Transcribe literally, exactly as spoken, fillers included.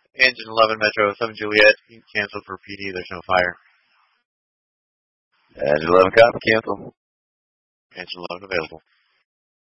Engine eleven Metro seven Juliet, cancel for P D, there's no fire. Engine eleven copy, cancel. Engine eleven available.